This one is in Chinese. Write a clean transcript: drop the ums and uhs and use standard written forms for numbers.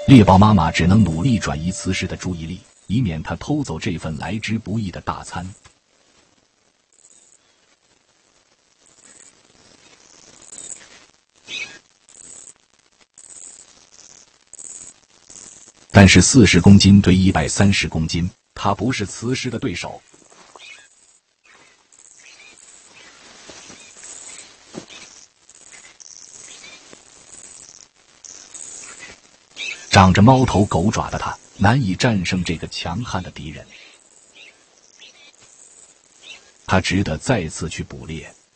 猎豹妈妈只能努力转移雌狮的注意力，以免它偷走这份来之不易的大餐。但是40公斤对130公斤，它不是雌狮的对手。长着猫头狗爪的它难以战胜这个强悍的敌人，它值得再次去捕猎。